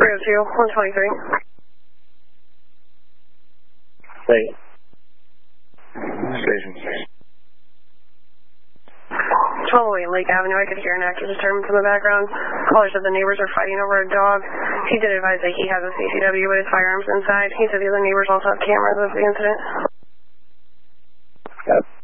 302, 123. Hey. Station. 1208 Lake Avenue. I could hear an active disturbance in the background. Caller said the neighbors are fighting over a dog. He did advise that he has a CCW with his firearms inside. He said the other neighbors also have cameras of the incident. Yep.